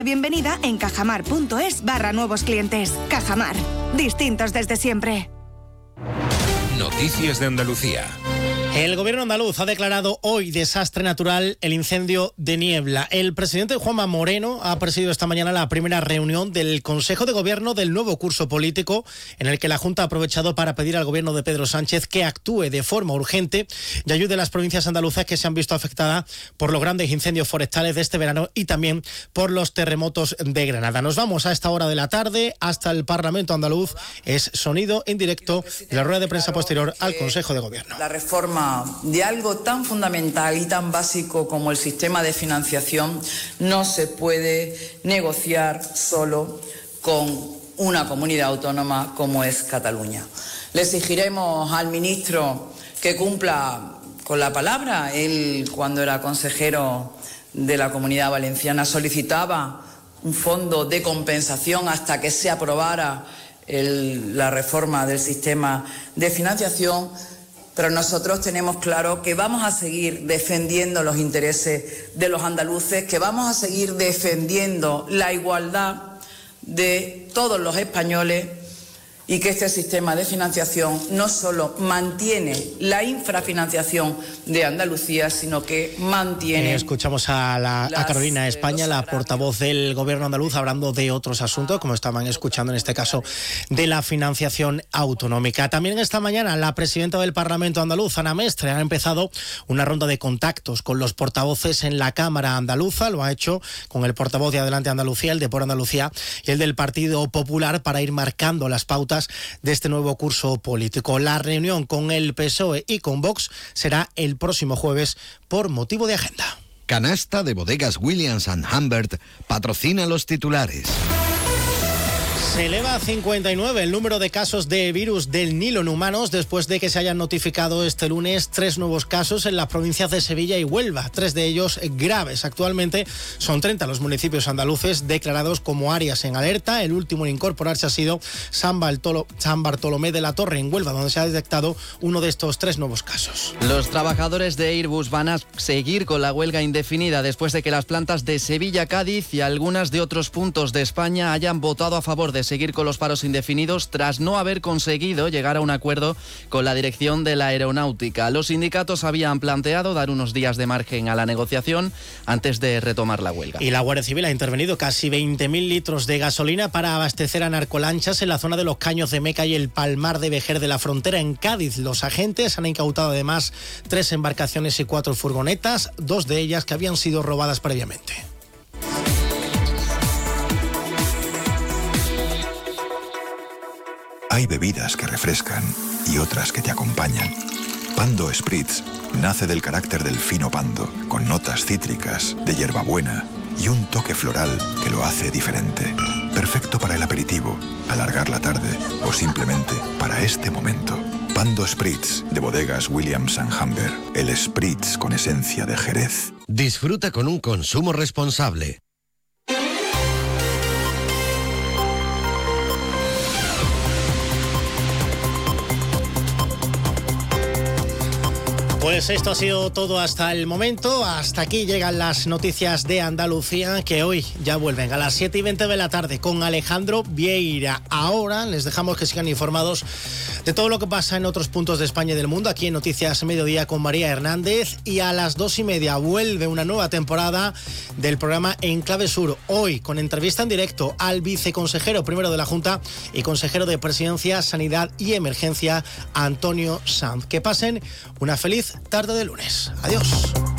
Bienvenida en cajamar.es/nuevos clientes. Cajamar. Distintos desde siempre. Noticias de Andalucía. El gobierno andaluz ha declarado hoy desastre natural el incendio de Niebla. El presidente Juanma Moreno ha presidido esta mañana la primera reunión del Consejo de Gobierno del nuevo curso político, en el que la Junta ha aprovechado para pedir al gobierno de Pedro Sánchez que actúe de forma urgente y ayude a las provincias andaluzas que se han visto afectadas por los grandes incendios forestales de este verano y también por los terremotos de Granada. Nos vamos a esta hora de la tarde hasta el Parlamento andaluz. Es sonido en directo de la rueda de prensa posterior al Consejo de Gobierno. La reforma de algo tan fundamental y tan básico como el sistema de financiación no se puede negociar solo con una comunidad autónoma como es Cataluña. Le exigiremos al ministro que cumpla con la palabra. Él, cuando era consejero de la Comunidad Valenciana, solicitaba un fondo de compensación hasta que se aprobara la reforma del sistema de financiación. Pero nosotros tenemos claro que vamos a seguir defendiendo los intereses de los andaluces, que vamos a seguir defendiendo la igualdad de todos los españoles y que este sistema de financiación no solo mantiene la infrafinanciación de Andalucía, sino que mantiene... Escuchamos a Carolina España, la portavoz del gobierno andaluz, hablando de otros asuntos, como estaban escuchando en este caso, de la financiación autonómica. También esta mañana la presidenta del Parlamento andaluz, Ana Mestre, ha empezado una ronda de contactos con los portavoces en la Cámara andaluza. Lo ha hecho con el portavoz de Adelante Andalucía, el de Por Andalucía y el del Partido Popular, para ir marcando las pautas de este nuevo curso político. La reunión con el PSOE y con Vox será el próximo jueves por motivo de agenda. Canasta de Bodegas Williams & Humbert patrocina los titulares. Se eleva a 59 el número de casos de virus del Nilo en humanos después de que se hayan notificado este lunes 3 nuevos casos en las provincias de Sevilla y Huelva, 3 de ellos graves. Actualmente son 30 los municipios andaluces declarados como áreas en alerta. El último en incorporarse ha sido San Bartolomé de la Torre, en Huelva, donde se ha detectado uno de estos 3 nuevos casos. Los trabajadores de Airbus van a seguir con la huelga indefinida después de que las plantas de Sevilla, Cádiz y algunas de otros puntos de España hayan votado a favor de seguir con los paros indefinidos tras no haber conseguido llegar a un acuerdo con la dirección de la aeronáutica. Los sindicatos habían planteado dar unos días de margen a la negociación antes de retomar la huelga. Y la Guardia Civil ha intervenido casi 20.000 litros de gasolina para abastecer a narcolanchas en la zona de los Caños de Meca y el Palmar de Vejer de la Frontera, en Cádiz. Los agentes han incautado además 3 embarcaciones y 4 furgonetas, 2 de ellas que habían sido robadas previamente. Hay bebidas que refrescan y otras que te acompañan. Pando Spritz nace del carácter del fino pando, con notas cítricas, de hierbabuena y un toque floral que lo hace diferente. Perfecto para el aperitivo, alargar la tarde o simplemente para este momento. Pando Spritz, de Bodegas Williams & Humbert. El Spritz con esencia de Jerez. Disfruta con un consumo responsable. Pues esto ha sido todo hasta el momento. Hasta aquí llegan las noticias de Andalucía, que hoy ya vuelven a las 7:20 de la tarde con Alejandro Vieira. Ahora les dejamos que sigan informados de todo lo que pasa en otros puntos de España y del mundo, aquí en Noticias Mediodía con María Hernández. Y a las 2:30 vuelve una nueva temporada del programa En Clave Sur. Hoy con entrevista en directo al viceconsejero primero de la Junta y consejero de Presidencia, Sanidad y Emergencia, Antonio Sanz. Que pasen una feliz tarde de lunes. Adiós.